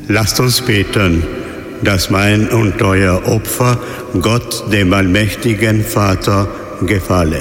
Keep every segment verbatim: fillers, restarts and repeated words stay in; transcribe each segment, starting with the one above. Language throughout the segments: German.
Lasst uns beten, dass mein und euer Opfer Gott, dem allmächtigen Vater, gefalle.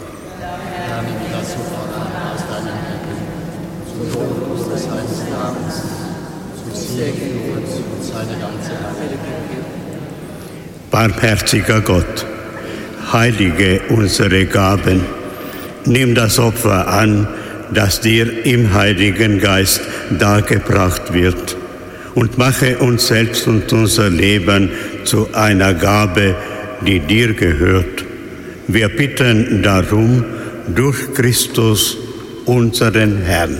Barmherziger Gott, heilige unsere Gaben, nimm das Opfer an, das dir im Heiligen Geist dargebracht wird, und mache uns selbst und unser Leben zu einer Gabe, die dir gehört. Wir bitten darum durch Christus, unseren Herrn.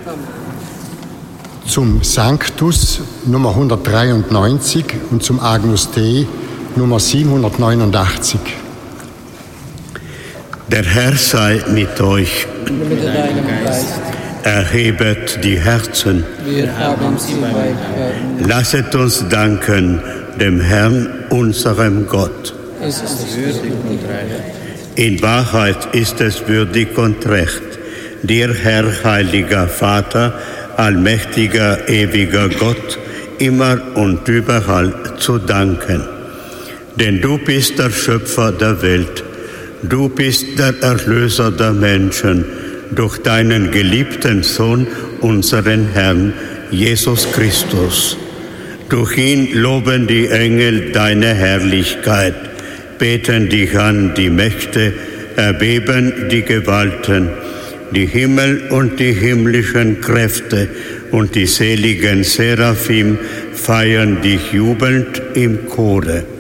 Zum Sanctus Nummer hundertdreiundneunzig und zum Agnus Dei Nummer siebenhundertneunundachtzig. Der Herr sei mit euch. Mit deinem Geist. Erhebet die Herzen. Wir haben sie beim Herrn. Lasset uns danken dem Herrn, unserem Gott. Es ist würdig und recht. In Wahrheit ist es würdig und recht, dir, Herr, heiliger Vater, allmächtiger, ewiger Gott, immer und überall zu danken. Denn du bist der Schöpfer der Welt, du bist der Erlöser der Menschen, durch deinen geliebten Sohn, unseren Herrn, Jesus Christus. Durch ihn loben die Engel deine Herrlichkeit, beten dich an die Mächte, erbeben die Gewalten, die Himmel und die himmlischen Kräfte und die seligen Seraphim feiern dich jubelnd im Chore.